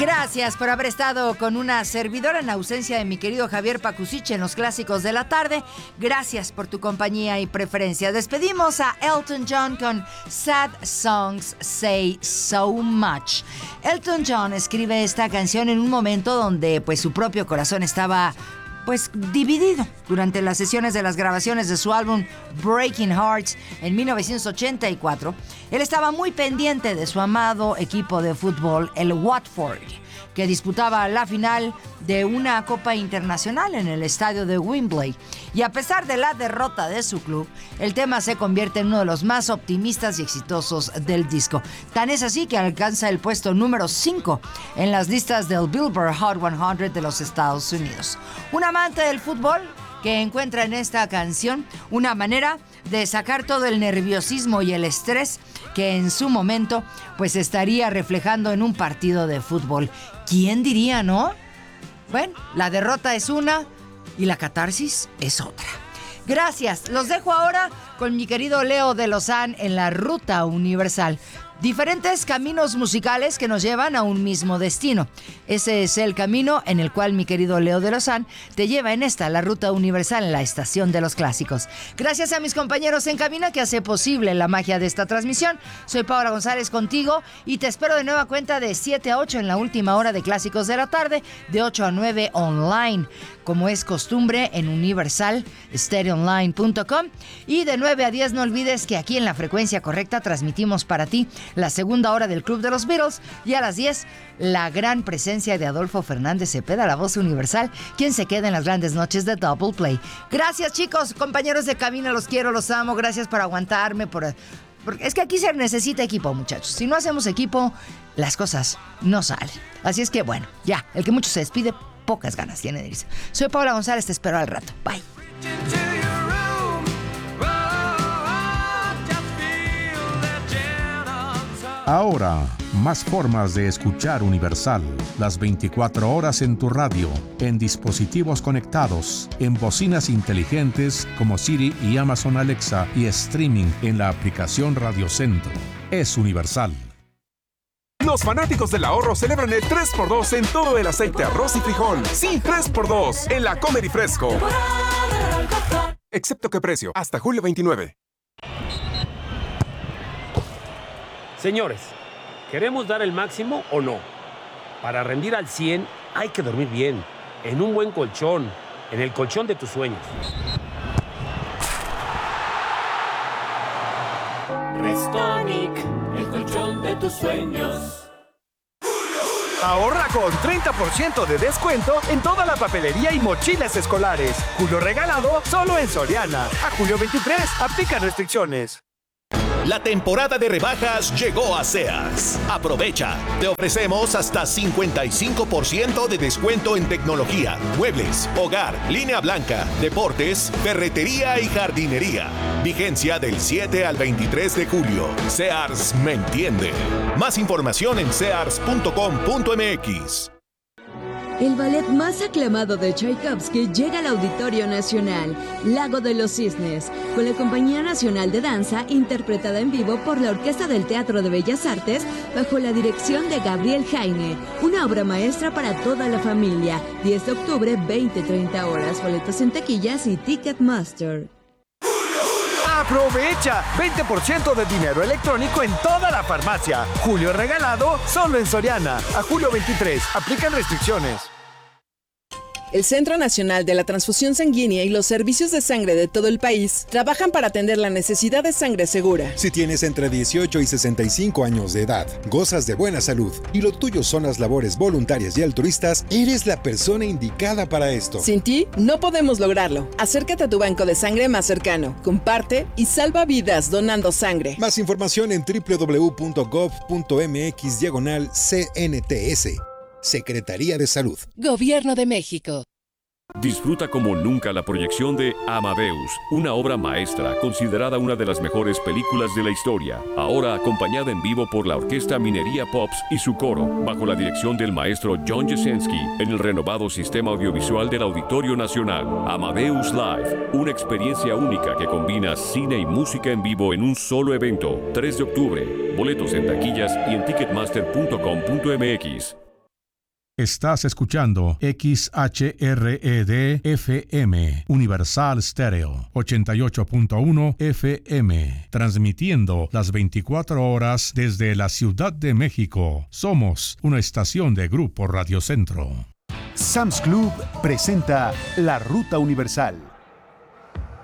Gracias por haber estado con una servidora en ausencia de mi querido Javier Pacusiche en los clásicos de la tarde. Gracias por tu compañía y preferencia. Despedimos a Elton John con Sad Songs Say So Much. Elton John escribe esta canción en un momento donde pues su propio corazón estaba dividido durante las sesiones de las grabaciones de su álbum Breaking Hearts en 1984. Él estaba muy pendiente de su amado equipo de fútbol, el Watford, que disputaba la final de una Copa Internacional en el estadio de Wembley. Y a pesar de la derrota de su club, el tema se convierte en uno de los más optimistas y exitosos del disco. Tan es así que alcanza el puesto número 5 en las listas del Billboard Hot 100 de los Estados Unidos. Un amante del fútbol que encuentra en esta canción una manera de sacar todo el nerviosismo y el estrés que en su momento pues estaría reflejando en un partido de fútbol. ¿Quién diría, no? Bueno, la derrota es una y la catarsis es otra. Gracias. Los dejo ahora con mi querido Leo de Lozán en la Ruta Universal. Diferentes caminos musicales que nos llevan a un mismo destino. Ese es el camino en el cual mi querido Leo de Lozán te lleva en esta, la Ruta Universal, en la estación de los clásicos. Gracias a mis compañeros en cabina que hace posible la magia de esta transmisión. Soy Paola González contigo y te espero de nueva cuenta de 7 a 8 en la última hora de Clásicos de la Tarde, de 8 a 9 online, como es costumbre en Universal StereoOnline.com, y de 9 a 10 no olvides que aquí en la frecuencia correcta transmitimos para ti la segunda hora del Club de los Beatles, y a las 10 la gran presencia de Adolfo Fernández Cepeda, la voz universal, quien se queda en las grandes noches de Double Play. Gracias, chicos, compañeros de cabina, los quiero, los amo, gracias por aguantarme, porque es que aquí se necesita equipo, muchachos. Si no hacemos equipo, las cosas no salen. Así es que bueno, ya, el que mucho se despide, pocas ganas tiene de irse. Soy Paola González, te espero al rato. Bye. Ahora, más formas de escuchar Universal. Las 24 horas en tu radio, en dispositivos conectados, en bocinas inteligentes como Siri y Amazon Alexa, y streaming en la aplicación Radio Centro. Es Universal. Los fanáticos del ahorro celebran el 3x2 en todo el aceite, arroz y frijol. Sí, 3x2 en la Comer y Fresco. Excepto que precio, hasta julio 29. Señores, ¿queremos dar el máximo o no? Para rendir al 100 hay que dormir bien, en un buen colchón, en el colchón de tus sueños. Restonic, el colchón de tus sueños. Ahorra con 30% de descuento en toda la papelería y mochilas escolares. Julio regalado solo en Soriana. A julio 23, aplica restricciones. La temporada de rebajas llegó a Sears. Aprovecha. Te ofrecemos hasta 55% de descuento en tecnología, muebles, hogar, línea blanca, deportes, ferretería y jardinería. Vigencia del 7 al 23 de julio. Sears me entiende. Más información en sears.com.mx. El ballet más aclamado de Tchaikovsky llega al Auditorio Nacional, Lago de los Cisnes, con la Compañía Nacional de Danza, interpretada en vivo por la Orquesta del Teatro de Bellas Artes, bajo la dirección de Gabriel Jaime. Una obra maestra para toda la familia. 10 de octubre, 20-30 horas. Boletos en taquillas y Ticketmaster. ¡Aprovecha! 20% de dinero electrónico en toda la farmacia. Julio regalado solo en Soriana. A julio 23. Aplican restricciones. El Centro Nacional de la Transfusión Sanguínea y los servicios de sangre de todo el país trabajan para atender la necesidad de sangre segura. Si tienes entre 18 y 65 años de edad, gozas de buena salud y lo tuyo son las labores voluntarias y altruistas, eres la persona indicada para esto. Sin ti, no podemos lograrlo. Acércate a tu banco de sangre más cercano, comparte y salva vidas donando sangre. Más información en www.gov.mx/CNTS. Secretaría de Salud. Gobierno de México. Disfruta como nunca la proyección de Amadeus, una obra maestra considerada una de las mejores películas de la historia, ahora acompañada en vivo por la Orquesta Minería Pops y su coro, bajo la dirección del maestro John Jasenski, en el renovado sistema audiovisual del Auditorio Nacional. Amadeus Live, una experiencia única que combina cine y música en vivo en un solo evento. 3 de octubre, boletos en taquillas y en ticketmaster.com.mx. Estás escuchando XHRED-FM, Universal Stereo, 88.1 FM, transmitiendo las 24 horas desde la Ciudad de México. Somos una estación de Grupo Radio Centro. Sam's Club presenta La Ruta Universal.